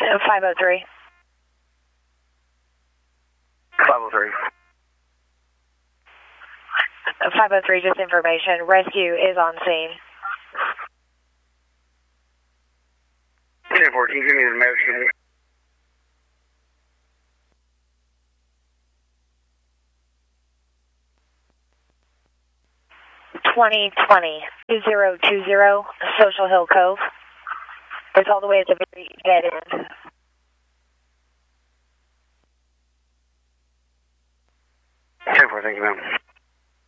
503. 503. 503, just information. Rescue is on scene. 10-4, can you give me the American? 2020 Social Hill Cove. It's all the way at the very dead end. 10-4, thank you, ma'am.